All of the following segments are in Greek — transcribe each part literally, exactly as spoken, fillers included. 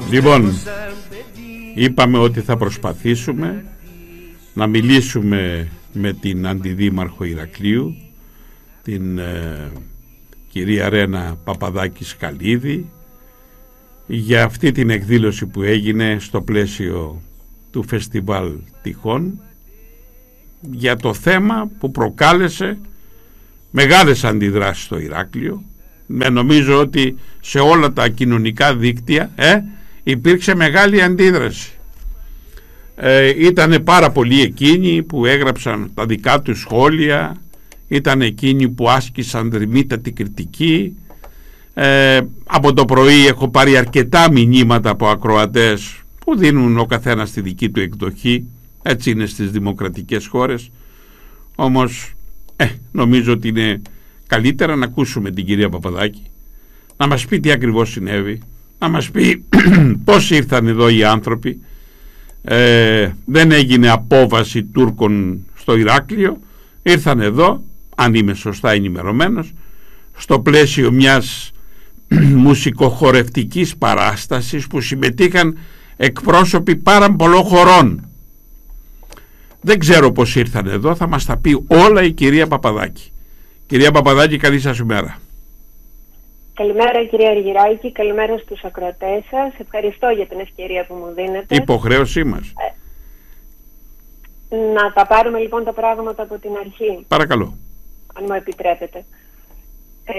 Λοιπόν, είπαμε ότι θα προσπαθήσουμε να μιλήσουμε με την Αντιδήμαρχο Ηρακλείου, την ε, κυρία Ρένα Παπαδάκη-Σκαλίδη, για αυτή την εκδήλωση που έγινε στο πλαίσιο του Φεστιβάλ Τυχών, για το θέμα που προκάλεσε μεγάλες αντιδράσεις στο Ηράκλειο. Με νομίζω ότι σε όλα τα κοινωνικά δίκτυα ε, υπήρξε μεγάλη αντίδραση. Ε, ήτανε πάρα πολλοί εκείνοι που έγραψαν τα δικά τους σχόλια, ήταν εκείνοι που άσκησαν δρυμύτατη κριτική. Ε, από το πρωί έχω πάρει αρκετά μηνύματα από ακροατές που δίνουν ο καθένας τη δική του εκδοχή. Έτσι είναι στις δημοκρατικές χώρες. Όμως ε, νομίζω ότι είναι καλύτερα να ακούσουμε την κυρία Παπαδάκη, να μας πει τι ακριβώς συνέβη, να μας πει πώς ήρθαν εδώ οι άνθρωποι. Ε, δεν έγινε απόβαση Τούρκων στο Ηράκλειο, ήρθαν εδώ, αν είμαι σωστά ενημερωμένος, στο πλαίσιο μιας μουσικοχορευτικής παράστασης που συμμετείχαν εκπρόσωποι πάρα πολλών χωρών. Δεν ξέρω πώς ήρθαν εδώ, θα μας τα πει όλα η κυρία Παπαδάκη. Κυρία Παπαδάκη, καλή σας ημέρα. Καλημέρα κυρία Αργυράκη, καλημέρα στους ακροατές σας. Ευχαριστώ για την ευκαιρία που μου δίνετε. Υποχρέωσή μας. Ε, να τα πάρουμε λοιπόν τα πράγματα από την αρχή. Παρακαλώ. Αν μου επιτρέπετε. Ε,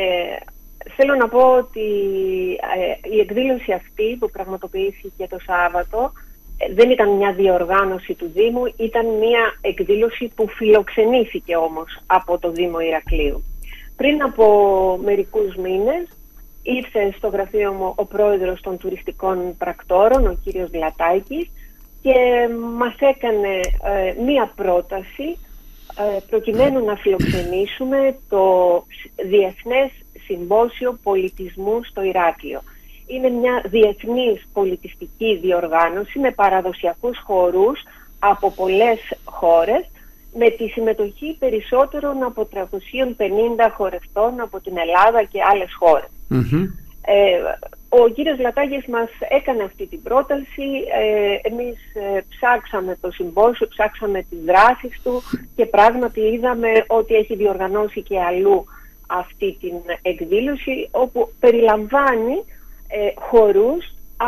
θέλω να πω ότι ε, η εκδήλωση αυτή που πραγματοποιήθηκε το Σάββατο ε, δεν ήταν μια διοργάνωση του Δήμου, ήταν μια εκδήλωση που φιλοξενήθηκε όμως από το Δήμο Ηρακλείου. Πριν από μερικούς μήνες ήρθε στο γραφείο μου ο πρόεδρος των τουριστικών πρακτόρων, ο κύριος Γλατάκης, και μας έκανε ε, μία πρόταση ε, προκειμένου να φιλοξενήσουμε το Διεθνές Συμπόσιο Πολιτισμού στο Ηράκλειο. Είναι μια διεθνής πολιτιστική διοργάνωση με παραδοσιακούς χορούς από πολλές χώρες, με τη συμμετοχή περισσότερων από τριακόσιους πενήντα χορευτών από την Ελλάδα και άλλες χώρες. Mm-hmm. Ε, ο κύριος Λατάκης μας έκανε αυτή την πρόταση, ε, εμείς ε, ψάξαμε το συμπόσιο, ψάξαμε τις δράσεις του και πράγματι είδαμε ότι έχει διοργανώσει και αλλού αυτή την εκδήλωση, όπου περιλαμβάνει ε, χορούς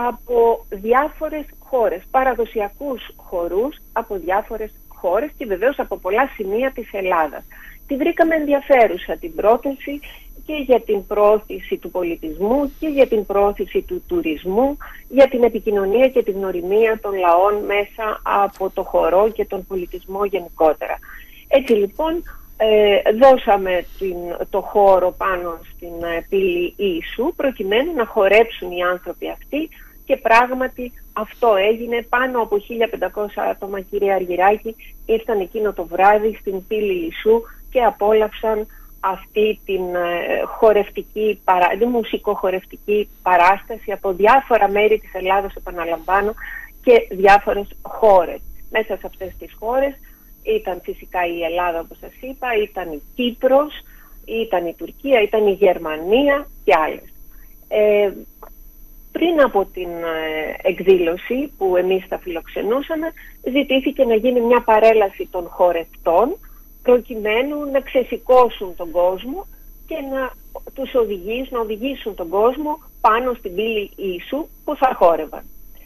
από διάφορες χώρες, παραδοσιακούς χορούς από διάφορες χώρες και βεβαίως από πολλά σημεία της Ελλάδας. Τη βρήκαμε ενδιαφέρουσα την πρόταση και για την προώθηση του πολιτισμού και για την προώθηση του τουρισμού, για την επικοινωνία και την γνωριμία των λαών μέσα από το χορό και τον πολιτισμό γενικότερα. Έτσι λοιπόν ε, δώσαμε την, το χώρο πάνω στην ε, πύλη Ιησού προκειμένου να χορέψουν οι άνθρωποι αυτοί. Και πράγματι αυτό έγινε. Πάνω από χίλια πεντακόσια άτομα, κυρία Αργυράκη, ήρθαν εκείνο το βράδυ στην πύλη Ιησού και απόλαυσαν αυτή την ε, χορευτική, παρά, τη μουσικοχορευτική παράσταση από διάφορα μέρη της Ελλάδας, επαναλαμβάνω, και διάφορες χώρες. Μέσα σε αυτές τις χώρες ήταν φυσικά η Ελλάδα, όπως σας είπα, ήταν η Κύπρος, ήταν η Τουρκία, ήταν η Γερμανία και άλλες. Ε, Πριν από την εκδήλωση που εμείς τα φιλοξενούσαμε, ζητήθηκε να γίνει μια παρέλαση των χορευτών προκειμένου να ξεσηκώσουν τον κόσμο και να τους οδηγήσουν, να οδηγήσουν τον κόσμο πάνω στην πύλη Ιησού που θα χόρευαν.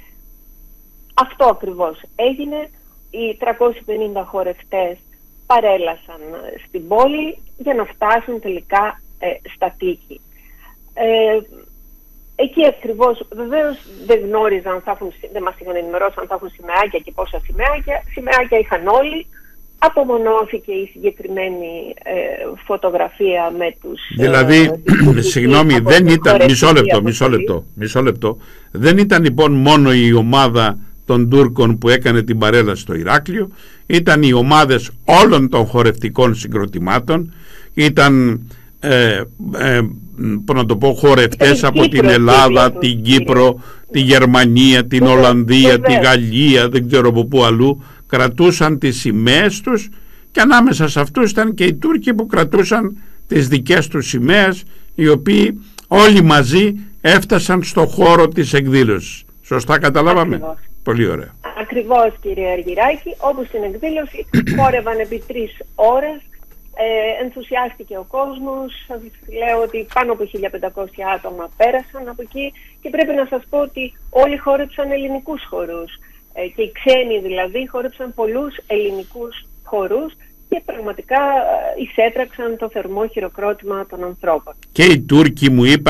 Αυτό ακριβώς έγινε. Οι τριακόσιοι πενήντα χορευτές παρέλασαν στην πόλη για να φτάσουν τελικά ε, στα τείχη. Ε, Εκεί ακριβώς, βεβαίως δεν γνώριζαν, θα έχουν, δεν μας είχαν ενημερώσει αν θα έχουν σημαίακια και πόσα σημαίακια. Σημαίακια είχαν όλοι. Απομονώθηκε η συγκεκριμένη ε, φωτογραφία με τους... Δηλαδή, ε, συγγνώμη, δεν ήταν... Μισό λεπτό, μισό λεπτό, μισό λεπτό. Δεν ήταν λοιπόν μόνο η ομάδα των Τούρκων που έκανε την παρέλαση στο Ηράκλειο. Ήταν οι ομάδες όλων των χορευτικών συγκροτημάτων. Ήταν... Ε, ε, να το πω, χορευτές από Κύπρο, την Ελλάδα, Κύπρο, την Κύπρο, Κύπρο, τη Γερμανία, την Κύπρο, Ολλανδία, Κύπρο, τη Γαλλία, δεν ξέρω από πού αλλού, κρατούσαν τις σημαίες τους και ανάμεσα σε αυτούς ήταν και οι Τούρκοι που κρατούσαν τις δικές τους σημαίες, οι οποίοι όλοι μαζί έφτασαν στο χώρο της εκδήλωσης. Σωστά καταλάβαμε? Ακριβώς. Πολύ ωραία. Ακριβώς, κύριε Αργυράκη, όπου στην εκδήλωση χόρευαν επί τρεις ώρες, ε, ενθουσιάστηκε ο κόσμος. Σας λέω ότι πάνω από χίλια πεντακόσια άτομα πέρασαν από εκεί και πρέπει να σας πω ότι όλοι χόρεψαν ελληνικούς χορούς. Ε, και οι ξένοι δηλαδή χόρεψαν πολλούς ελληνικούς χορούς και πραγματικά ε, εισέτραξαν το θερμό χειροκρότημα των ανθρώπων. Και οι Τούρκοι μου είπαν